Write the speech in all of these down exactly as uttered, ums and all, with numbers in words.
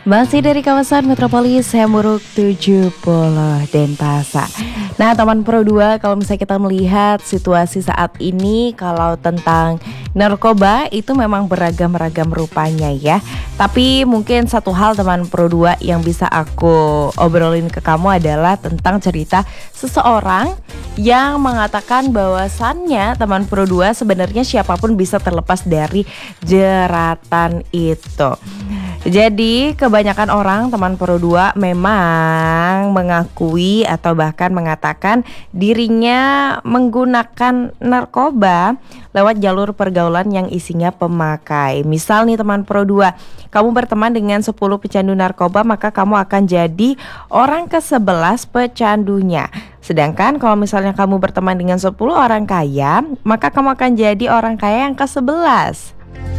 Masih dari kawasan Metropolis Hemuruk tujuh puluh Denpasar. Nah teman Pro dua, kalau misalnya kita melihat situasi saat ini, kalau tentang narkoba itu memang beragam-ragam rupanya ya. Tapi mungkin satu hal teman Pro dua yang bisa aku obrolin ke kamu adalah tentang cerita seseorang yang mengatakan bahwasannya teman Pro dua sebenarnya siapapun bisa terlepas dari jeratan itu. Jadi kebanyakan orang teman Pro dua memang mengakui atau bahkan mengatakan dirinya menggunakan narkoba lewat jalur pergaulan yang isinya pemakai. Misal nih teman Pro dua, kamu berteman dengan sepuluh pecandu narkoba, maka kamu akan jadi orang ke sebelas pecandunya. Sedangkan kalau misalnya kamu berteman dengan sepuluh orang kaya, maka kamu akan jadi orang kaya yang ke sebelas.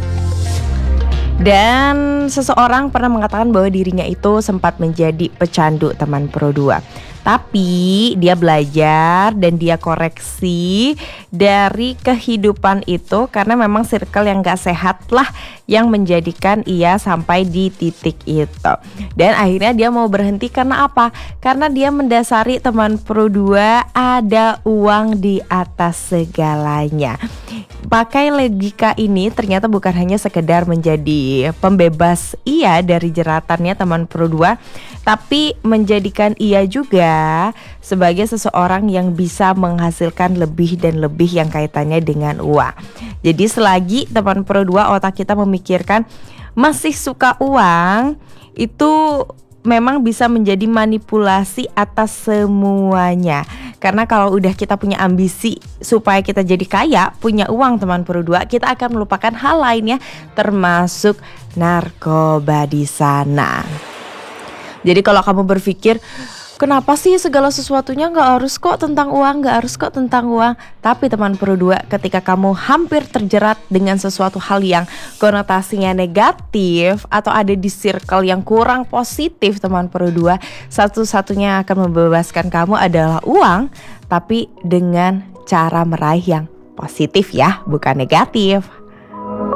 Dan seseorang pernah mengatakan bahwa dirinya itu sempat menjadi pecandu teman Pro dua. Tapi dia belajar dan dia koreksi dari kehidupan itu, karena memang circle yang gak sehat lah yang menjadikan ia sampai di titik itu. Dan akhirnya dia mau berhenti karena apa? Karena dia mendasari teman Pro dua ada uang di atas segalanya. Pakai logika ini ternyata bukan hanya sekedar menjadi pembebas ia dari jeratannya teman Pro dua, tapi menjadikan ia juga sebagai seseorang yang bisa menghasilkan lebih dan lebih yang kaitannya dengan uang. Jadi selagi teman Pro dua otak kita memikirkan masih suka uang, itu memang bisa menjadi manipulasi atas semuanya. Karena kalau udah kita punya ambisi supaya kita jadi kaya, punya uang teman Pro dua, kita akan melupakan hal lainnya termasuk narkoba di sana. Jadi kalau kamu berpikir, kenapa sih segala sesuatunya gak harus kok tentang uang, gak harus kok tentang uang. Tapi teman Pro dua, ketika kamu hampir terjerat dengan sesuatu hal yang konotasinya negatif atau ada di circle yang kurang positif teman Pro dua, satu-satunya yang akan membebaskan kamu adalah uang, tapi dengan cara meraih yang positif ya, bukan negatif.